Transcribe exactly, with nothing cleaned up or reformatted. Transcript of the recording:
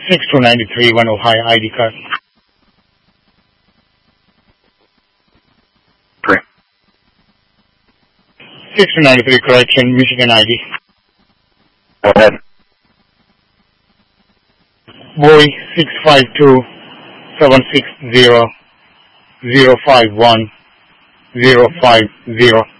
six two nine three, one Ohio I D card. Correct. six two nine three, correction, Michigan I D. Go ahead. Boy six five two, seven six zero, zero five one, zero five zero.